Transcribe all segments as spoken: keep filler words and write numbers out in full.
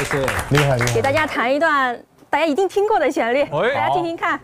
谢， 厉害厉害。 给大家弹一段大家一定听过的旋律，大家听听看。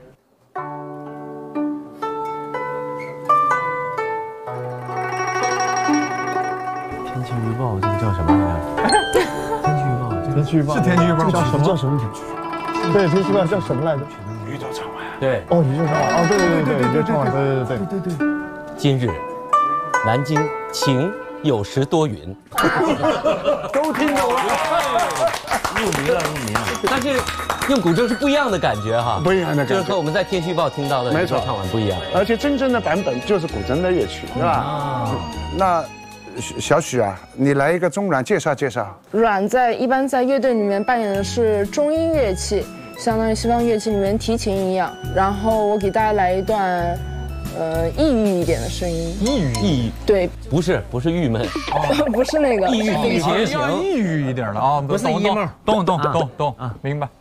天气预报这个叫什么来着？天气预报， 天气预报是天气预报叫什么？叫什么？对，天气预报叫什么来着？ 宇宙唱完。 对， 哦，宇宙唱晚，哦，对对对对，宇宙唱晚，对对对对对对。 今日南京晴，有时多云。 都听懂了。 入迷了，入迷了。但是用古筝是不一样的感觉哈， 不一样的感觉， 就是和我们在天气预报听到的没错唱晚不一样。 而且真正的版本就是古筝的乐曲，是吧？ 啊， 那小许啊，你来一个中阮介绍介绍。 阮在一般在乐队里面扮演的是中音乐器，相当于西方乐器里面提琴一样。然后我给大家来一段，呃，抑郁一点的声音。 抑郁， 抑郁， 对， 不是不是郁闷， 不是那个抑郁并且要抑郁一点的啊， 不是 emo， 懂懂懂懂啊，明白。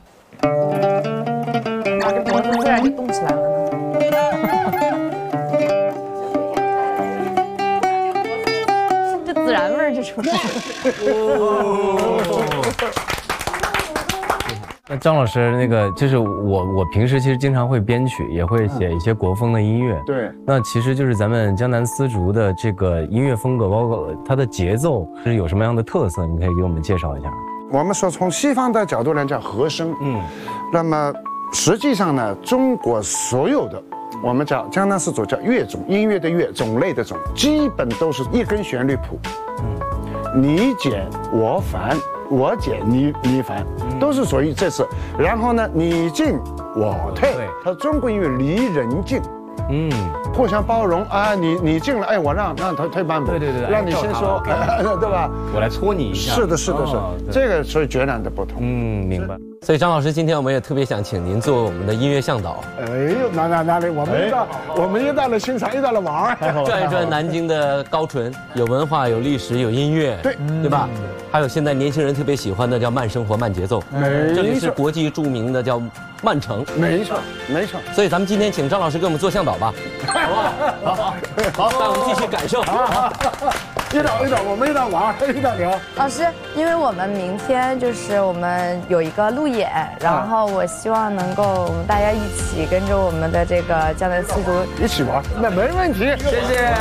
哪个脖子自然就动起来了呢？ 这孜然味儿就出来了。 那张老师，那个就是我，我平时其实经常会编曲，也会写一些国风的音乐。 对， 那其实就是咱们江南丝竹的这个音乐风格，包括它的节奏是有什么样的特色？你可以给我们介绍一下。 我们说从西方的角度来讲和声，嗯，那么实际上呢，中国所有的我们叫江南丝竹叫乐种，音乐的乐，种类的种，基本都是一根旋律谱，嗯，你减我反，我减你你反，都是属于这次。然后呢，你进我退，它中国音乐离人近。嗯，互相包容啊，你你进了，哎，我让让他退半步， 对对对， 让你先说，对吧？ 我来戳你一下。 是的，是的，是的，这个是截然的不同。 嗯，明白。所以张老师，今天我们也特别想请您做我们的音乐向导。 哎呦，哪哪哪里？我们一到我们一到了欣赏，一到了玩儿， 转一转南京的高淳，有文化，有历史，有音乐， 对对吧？还有现在年轻人特别喜欢的叫慢生活、慢节奏，这里是国际著名的叫慢城， 没错，没错。 所以咱们今天请张老师给我们做向导吧，好不好？好，好，带我们继续感受。 一道一道，我们一道玩，一道聊。 老师，因为我们明天就是我们有一个路演，然后我希望能够我们大家一起跟着我们的这个江南丝竹一起玩，那没问题。 谢谢。